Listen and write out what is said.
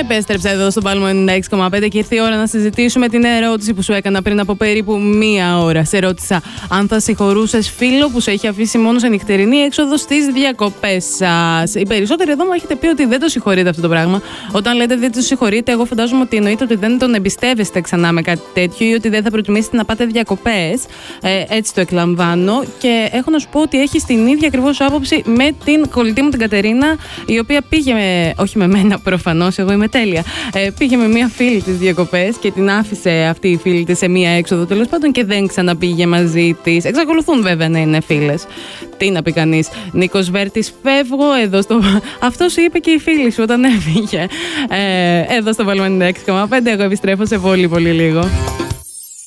Επέστρεψα εδώ στο Palm 96,5 και ήρθε η ώρα να συζητήσουμε την ερώτηση που σου έκανα πριν από περίπου μία ώρα. Σε ρώτησα αν θα συγχωρούσες φίλο που σε έχει αφήσει μόνο σε νυχτερινή έξοδο στις διακοπές σας. Οι περισσότεροι εδώ μου έχετε πει ότι δεν το συγχωρείτε αυτό το πράγμα. Όταν λέτε δεν το συγχωρείτε, εγώ φαντάζομαι ότι εννοείται ότι δεν τον εμπιστεύεστε ξανά με κάτι τέτοιο ή ότι δεν θα προτιμήσετε να πάτε διακοπές. Έτσι το εκλαμβάνω. Και έχω να σου πω ότι έχει την ίδια ακριβώς άποψη με την κολλητή μου την Κατερίνα, η οποία πήγε όχι με μένα προφανώς, εγώ είμαι τέλεια. Πήγε με μία φίλη της διακοπές και την άφησε αυτή η φίλη της σε μία έξοδο τέλος πάντων και δεν ξαναπήγε μαζί της. Εξακολουθούν βέβαια να είναι φίλες. Τι να πει κανείς. Νίκος Βέρτης, φεύγω εδώ στο. Αυτό σου είπε και η φίλη σου όταν έφυγε. Εδώ στο Palm 96,5. Εγώ επιστρέφω σε πολύ πολύ λίγο.